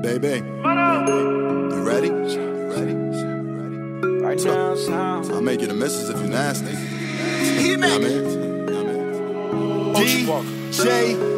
baby. You ready? Right now, sound. I'll make you the missus if you're nasty. He Know what I make mean? DJ